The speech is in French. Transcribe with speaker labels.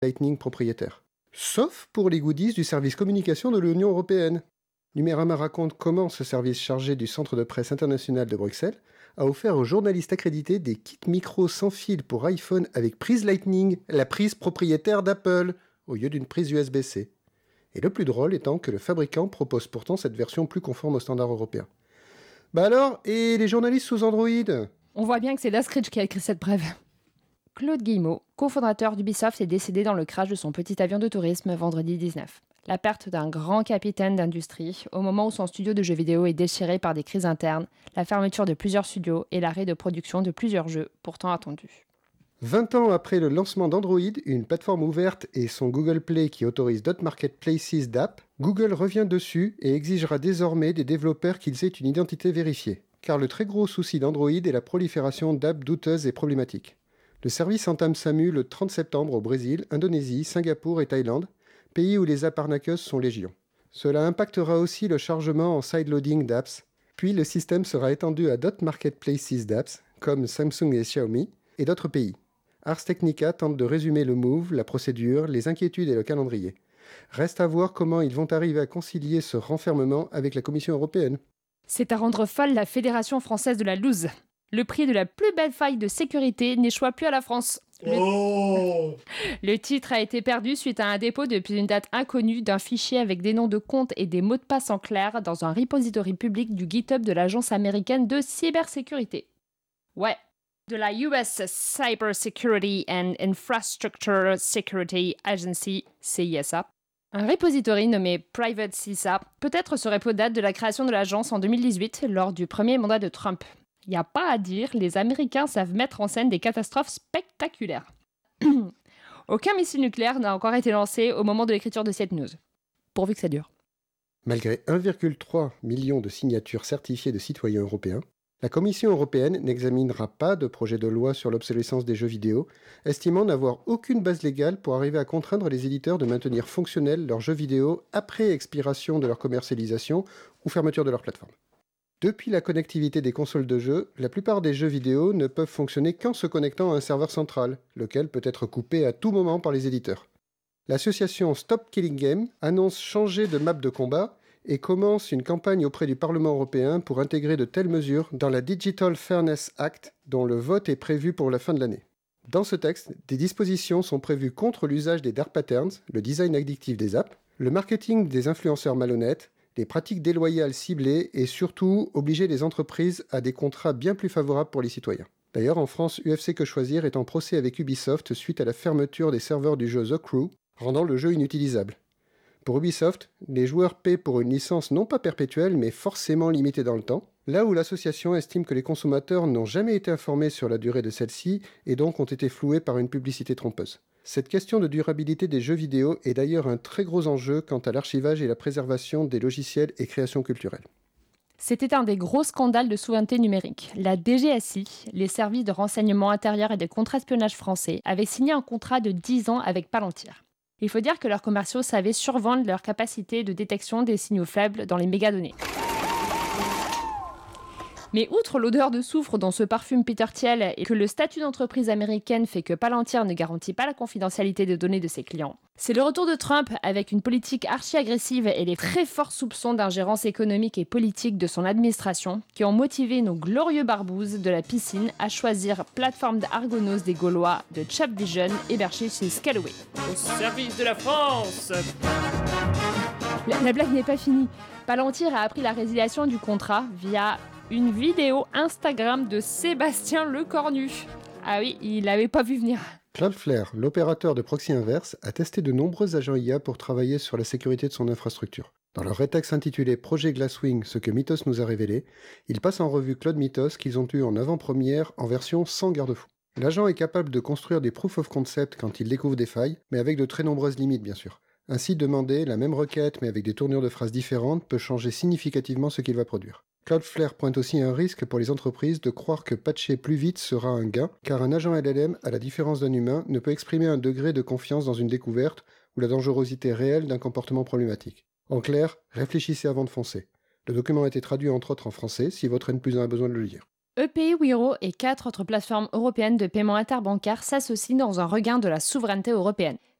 Speaker 1: Lightning propriétaires. Sauf pour les goodies du service communication de l'Union européenne. Numérama raconte comment ce service chargé du Centre de presse international de Bruxelles a offert aux journalistes accrédités des kits micro sans fil pour iPhone avec prise Lightning, la prise propriétaire d'Apple, au lieu d'une prise USB-C. Et le plus drôle étant que le fabricant propose pourtant cette version plus conforme aux standards européens. Bah alors, et les journalistes sous Android ?
Speaker 2: On voit bien que c'est Dascridge qui a écrit cette brève. Claude Guillemot, cofondateur d'Ubisoft, est décédé dans le crash de son petit avion de tourisme vendredi 19. La perte d'un grand capitaine d'industrie, au moment où son studio de jeux vidéo est déchiré par des crises internes, la fermeture de plusieurs studios et l'arrêt de production de plusieurs jeux pourtant attendus.
Speaker 1: 20 ans après le lancement d'Android, une plateforme ouverte et son Google Play qui autorise .marketplaces d'app, Google revient dessus et exigera désormais des développeurs qu'ils aient une identité vérifiée. Car le très gros souci d'Android est la prolifération d'apps douteuses et problématiques. Le service entame sa mue le 30 septembre au Brésil, Indonésie, Singapour et Thaïlande, pays où les apps arnaqueuses sont légion. Cela impactera aussi le chargement en sideloading d'apps, puis le système sera étendu à d'autres marketplaces d'apps, comme Samsung et Xiaomi, et d'autres pays. Ars Technica tente de résumer le move, la procédure, les inquiétudes et le calendrier. Reste à voir comment ils vont arriver à concilier ce renfermement avec la Commission européenne.
Speaker 2: C'est à rendre folle la Fédération française de la loose. Le prix de la plus belle faille de sécurité n'échoit plus à la France. Le titre a été perdu suite à un dépôt depuis une date inconnue d'un fichier avec des noms de comptes et des mots de passe en clair dans un repository public du GitHub de l'agence américaine de cybersécurité. Ouais, de la US Cybersecurity and Infrastructure Security Agency, CISA. Un repository nommé Private CISA, peut-être ce repo date de la création de l'agence en 2018 lors du premier mandat de Trump. Il n'y a pas à dire, les Américains savent mettre en scène des catastrophes spectaculaires. Aucun missile nucléaire n'a encore été lancé au moment de l'écriture de cette news. Pourvu que ça dure.
Speaker 1: Malgré 1,3 million de signatures certifiées de citoyens européens, la Commission européenne n'examinera pas de projet de loi sur l'obsolescence des jeux vidéo, estimant n'avoir aucune base légale pour arriver à contraindre les éditeurs de maintenir fonctionnels leurs jeux vidéo après expiration de leur commercialisation ou fermeture de leur plateforme. Depuis la connectivité des consoles de jeux, la plupart des jeux vidéo ne peuvent fonctionner qu'en se connectant à un serveur central, lequel peut être coupé à tout moment par les éditeurs. L'association Stop Killing Game annonce changer de map de combat et commence une campagne auprès du Parlement européen pour intégrer de telles mesures dans la Digital Fairness Act, dont le vote est prévu pour la fin de l'année. Dans ce texte, des dispositions sont prévues contre l'usage des dark patterns, le design addictif des apps, le marketing des influenceurs malhonnêtes, les pratiques déloyales ciblées et surtout obliger les entreprises à des contrats bien plus favorables pour les citoyens. D'ailleurs, en France, UFC Que Choisir est en procès avec Ubisoft suite à la fermeture des serveurs du jeu The Crew, rendant le jeu inutilisable. Pour Ubisoft, les joueurs paient pour une licence non pas perpétuelle mais forcément limitée dans le temps, là où l'association estime que les consommateurs n'ont jamais été informés sur la durée de celle-ci et donc ont été floués par une publicité trompeuse. Cette question de durabilité des jeux vidéo est d'ailleurs un très gros enjeu quant à l'archivage et la préservation des logiciels et créations culturelles.
Speaker 2: C'était un des gros scandales de souveraineté numérique. La DGSI, les services de renseignement intérieur et de contre-espionnage français, avaient signé un contrat de 10 ans avec Palantir. Il faut dire que leurs commerciaux savaient survendre leur capacité de détection des signaux faibles dans les mégadonnées. Mais outre l'odeur de soufre dans ce parfum Peter Thiel et que le statut d'entreprise américaine fait que Palantir ne garantit pas la confidentialité des données de ses clients, c'est le retour de Trump avec une politique archi-agressive et les très forts soupçons d'ingérence économique et politique de son administration qui ont motivé nos glorieux barbouzes de la piscine à choisir plateforme d'Argonos des Gaulois de Chapvision hébergée chez Scalaway. Au service de la France. La blague n'est pas finie. Palantir a appris la résiliation du contrat via une vidéo Instagram de Sébastien Lecornu. Ah oui, il l'avait pas vu venir.
Speaker 1: Cloudflare, l'opérateur de proxy inverse, a testé de nombreux agents IA pour travailler sur la sécurité de son infrastructure. Dans leur rétex intitulé Projet Glasswing, ce que Mythos nous a révélé, ils passent en revue Cloud Mythos qu'ils ont eu en avant-première en version sans garde-fou. L'agent est capable de construire des proof of concept quand il découvre des failles, mais avec de très nombreuses limites bien sûr. Ainsi, demander la même requête mais avec des tournures de phrases différentes peut changer significativement ce qu'il va produire. Cloudflare pointe aussi un risque pour les entreprises de croire que patcher plus vite sera un gain, car un agent LLM, à la différence d'un humain, ne peut exprimer un degré de confiance dans une découverte ou la dangerosité réelle d'un comportement problématique. En clair, réfléchissez avant de foncer. Le document a été traduit entre autres en français, si votre N+1 a besoin de le lire.
Speaker 2: EPI, Wero et 4 autres plateformes européennes de paiement interbancaire s'associent dans un regain de la souveraineté européenne.